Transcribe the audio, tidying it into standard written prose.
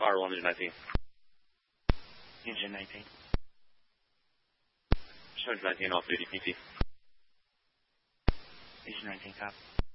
Power 1, engine 19. Engine 19. Engine 19 off duty, PT. Engine 19, copy.